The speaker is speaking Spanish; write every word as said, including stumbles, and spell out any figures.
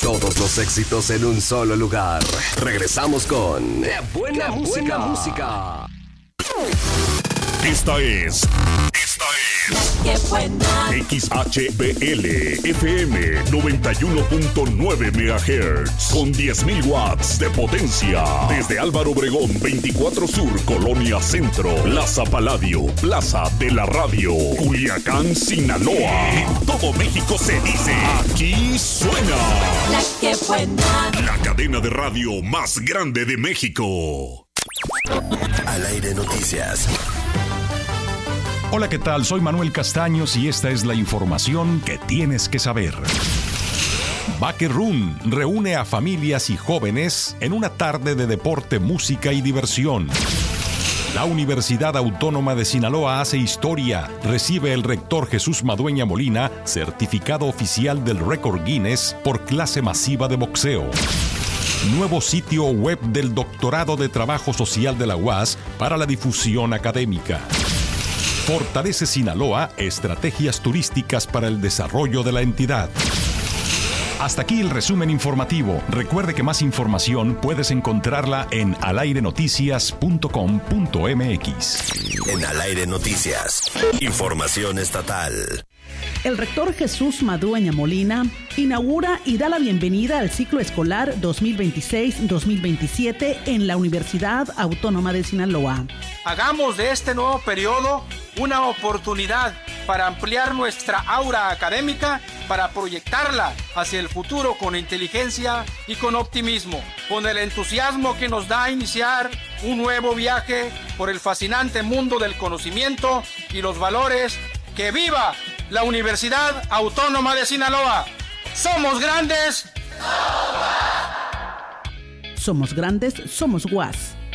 Todos los éxitos en un solo lugar. Regresamos con ¡Qué buena, ¡Qué música! buena música! Esta es... Esta es... ¡Qué buena! X H B L F M noventa y uno punto nueve megahertz con diez mil watts de potencia. Desde Álvaro Obregón veinticuatro Sur, Colonia Centro, Plaza Paladio, Plaza de la Radio, Culiacán, Sinaloa. En todo México se dice, aquí suena La que buena. La cadena de radio más grande de México. Al aire noticias. Hola, ¿qué tal? Soy Manuel Castaños y esta es la información que tienes que saber. Baquerrún reúne a familias y jóvenes en una tarde de deporte, música y diversión. La Universidad Autónoma de Sinaloa hace historia. Recibe el rector Jesús Madueña Molina certificado oficial del récord Guinness por clase masiva de boxeo. Nuevo sitio web del Doctorado de Trabajo Social de la U A S para la difusión académica. Fortalece Sinaloa estrategias turísticas para el desarrollo de la entidad. Hasta aquí el resumen informativo. Recuerde que más información puedes encontrarla en al aire noticias punto com punto m x. En Al Aire Noticias, información estatal. El rector Jesús Madueña Molina inaugura y da la bienvenida al ciclo escolar dos mil veintiséis dos mil veintisiete en la Universidad Autónoma de Sinaloa. Hagamos de este nuevo periodo una oportunidad para ampliar nuestra aura académica, para proyectarla hacia el futuro con inteligencia y con optimismo, con el entusiasmo que nos da iniciar un nuevo viaje por el fascinante mundo del conocimiento y los valores. ¡Que viva la Universidad Autónoma de Sinaloa! ¡Somos grandes! Somos grandes, somos U A S.